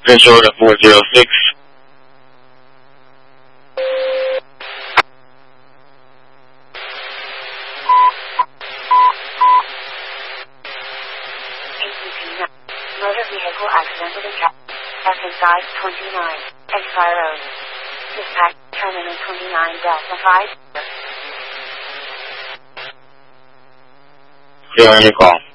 Control to 406. Motor vehicle accident with a truck. FN5 29. Empire Road. Dispatch, Terminal 29 Delta 5. Clear on your call.